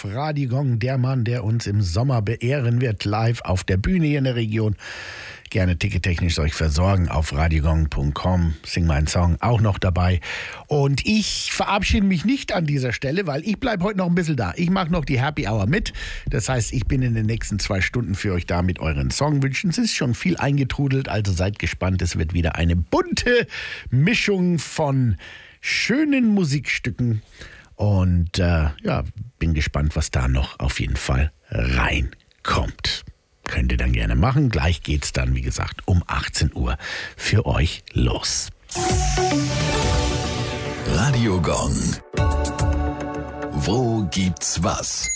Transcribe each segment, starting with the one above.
Radio Gong, der Mann, der uns im Sommer beehren wird, live auf der Bühne hier in der Region. Gerne tickettechnisch euch versorgen auf radiogong.com. Sing meinen Song auch noch dabei. Und ich verabschiede mich nicht an dieser Stelle, weil ich bleibe heute noch ein bisschen da. Ich mache noch die Happy Hour mit. Das heißt, ich bin in den nächsten 2 Stunden für euch da mit euren Songwünschen. Es ist schon viel eingetrudelt, also seid gespannt. Es wird wieder eine bunte Mischung von schönen Musikstücken. Und bin gespannt, was da noch auf jeden Fall reinkommt. Könnt ihr dann gerne machen. Gleich geht's dann, wie gesagt, um 18 Uhr für euch los. Radio Gong. Wo gibt's was?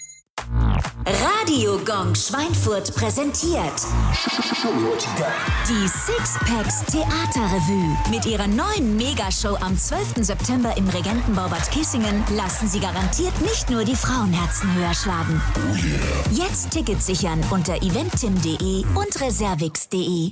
Radio Gong Schweinfurt präsentiert die Sixpacks Theaterrevue. Mit ihrer neuen Megashow am 12. September im Regentenbau Bad Kissingen lassen sie garantiert nicht nur die Frauenherzen höher schlagen. Jetzt Tickets sichern unter eventim.de und reservix.de.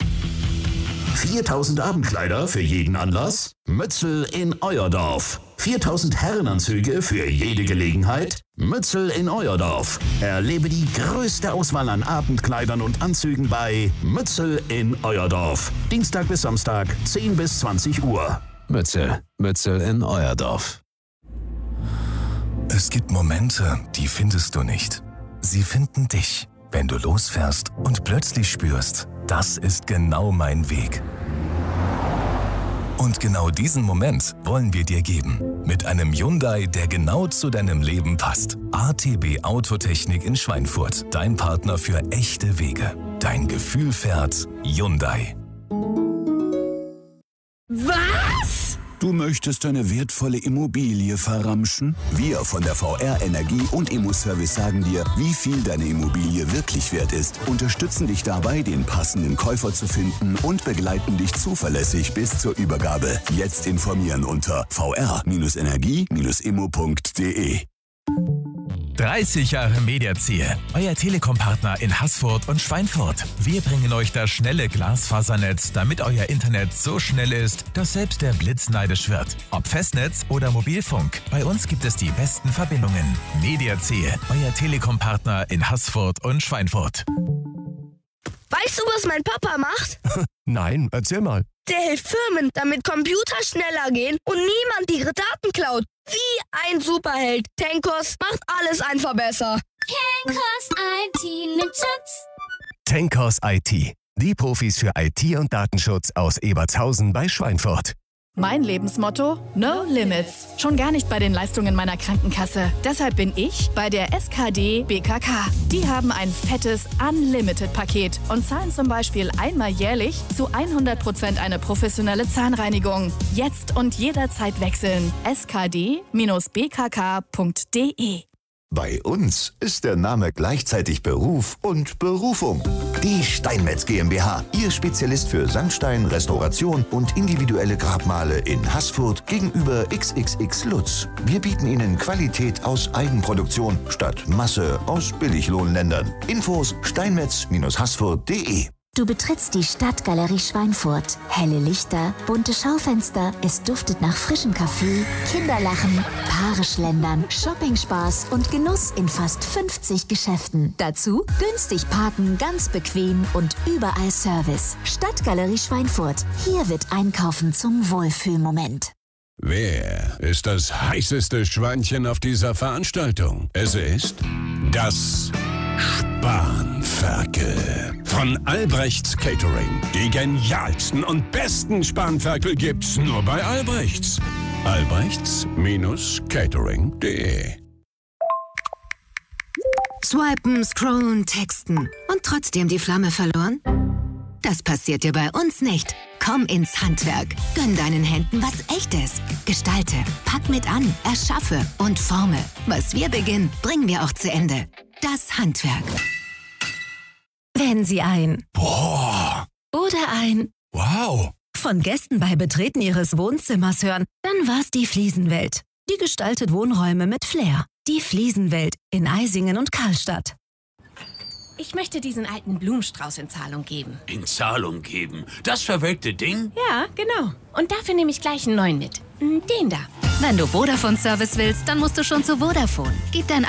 4000 Abendkleider für jeden Anlass? Mützel in euer Dorf. 4000 Herrenanzüge für jede Gelegenheit? Mützel in euer Dorf. Erlebe die größte Auswahl an Abendkleidern und Anzügen bei Mützel in euer Dorf. Dienstag bis Samstag, 10 bis 20 Uhr. Mützel in euer Dorf. Es gibt Momente, die findest du nicht. Sie finden dich, wenn du losfährst und plötzlich spürst, das ist genau mein Weg. Und genau diesen Moment wollen wir dir geben. Mit einem Hyundai, der genau zu deinem Leben passt. ATB Autotechnik in Schweinfurt. Dein Partner für echte Wege. Dein Gefühl fährt Hyundai. Was? Du möchtest deine wertvolle Immobilie verramschen? Wir von der VR Energie und Immo-Service sagen dir, wie viel deine Immobilie wirklich wert ist, unterstützen dich dabei, den passenden Käufer zu finden und begleiten dich zuverlässig bis zur Übergabe. Jetzt informieren unter vr-energie-immo.de. 30 Jahre Mediaziel, euer Telekom-Partner in Haßfurt und Schweinfurt. Wir bringen euch das schnelle Glasfasernetz, damit euer Internet so schnell ist, dass selbst der Blitz neidisch wird. Ob Festnetz oder Mobilfunk, bei uns gibt es die besten Verbindungen. Mediaziel, euer Telekom-Partner in Haßfurt und Schweinfurt. Weißt du, was mein Papa macht? Nein, erzähl mal. Der hilft Firmen, damit Computer schneller gehen und niemand ihre Daten klaut. Wie ein Superheld. Tenkos macht alles einfach besser. Tenkos IT mit Schutz. Tenkos IT. Die Profis für IT und Datenschutz aus Ebertshausen bei Schweinfurt. Mein Lebensmotto? No Limits. Schon gar nicht bei den Leistungen meiner Krankenkasse. Deshalb bin ich bei der SKD BKK. Die haben ein fettes Unlimited-Paket und zahlen zum Beispiel einmal jährlich zu 100% eine professionelle Zahnreinigung. Jetzt und jederzeit wechseln. skd-bkk.de. Bei uns ist der Name gleichzeitig Beruf und Berufung. Die Steinmetz GmbH, Ihr Spezialist für Sandstein, Restauration und individuelle Grabmale in Haßfurt gegenüber XXX Lutz. Wir bieten Ihnen Qualität aus Eigenproduktion statt Masse aus Billiglohnländern. Infos steinmetz-haßfurt.de. Du betrittst die Stadtgalerie Schweinfurt. Helle Lichter, bunte Schaufenster, es duftet nach frischem Kaffee, Kinderlachen, Paare schlendern, Shoppingspaß und Genuss in fast 50 Geschäften. Dazu günstig parken, ganz bequem und überall Service. Stadtgalerie Schweinfurt. Hier wird Einkaufen zum Wohlfühlmoment. Wer ist das heißeste Schweinchen auf dieser Veranstaltung? Es ist das Spanferkel von Albrechts Catering. Die genialsten und besten Spanferkel gibt's nur bei Albrechts. Albrechts-catering.de. Swipen, scrollen, texten und trotzdem die Flamme verloren? Das passiert dir bei uns nicht. Komm ins Handwerk. Gönn deinen Händen was Echtes. Gestalte, pack mit an, erschaffe und forme. Was wir beginnen, bringen wir auch zu Ende. Das Handwerk. Wenn Sie ein Boah oder ein Wow von Gästen bei Betreten Ihres Wohnzimmers hören, dann war's die Fliesenwelt. Die gestaltet Wohnräume mit Flair. Die Fliesenwelt in Eisingen und Karlstadt. Ich möchte diesen alten Blumenstrauß in Zahlung geben. In Zahlung geben? Das verwelkte Ding? Ja, genau. Und dafür nehme ich gleich einen neuen mit. Den da. Wenn du Vodafone-Service willst, dann musst du schon zu Vodafone. Gib dein